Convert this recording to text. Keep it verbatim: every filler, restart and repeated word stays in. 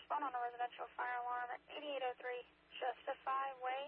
respond on a residential fire alarm at eighty-eight oh three Justify Way.